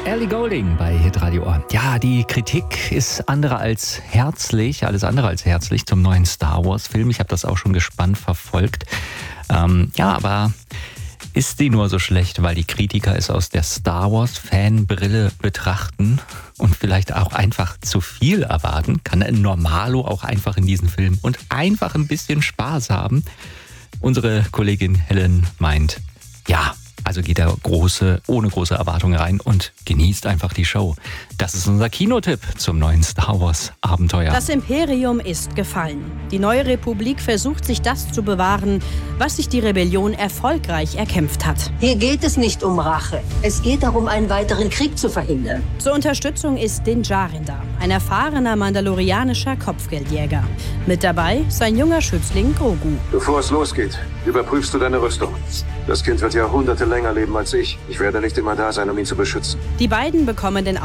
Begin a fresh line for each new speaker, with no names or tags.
Ellie Goulding bei Hitradio. Ja, die Kritik ist alles andere als herzlich zum neuen Star Wars Film. Ich habe das auch schon gespannt verfolgt. Aber ist die nur so schlecht, weil die Kritiker es aus der Star Wars Fanbrille betrachten und vielleicht auch einfach zu viel erwarten? Kann ein Normalo auch einfach in diesen Film und einfach ein bisschen Spaß haben? Unsere Kollegin Helen meint, ja. Also geht er ohne große Erwartungen rein und genießt einfach die Show. Das ist unser Kinotipp zum neuen Star Wars Abenteuer.
Das Imperium ist gefallen. Die neue Republik versucht, sich das zu bewahren, was sich die Rebellion erfolgreich erkämpft hat.
Hier geht es nicht um Rache. Es geht darum, einen weiteren Krieg zu verhindern.
Zur Unterstützung ist Din Djarin da, ein erfahrener mandalorianischer Kopfgeldjäger. Mit dabei sein junger Schützling Grogu.
Bevor es losgeht, überprüfst du deine Rüstung. Das Kind wird Jahrhunderte länger leben als ich. Ich werde nicht immer da sein, um ihn zu beschützen.
Die beiden bekommen den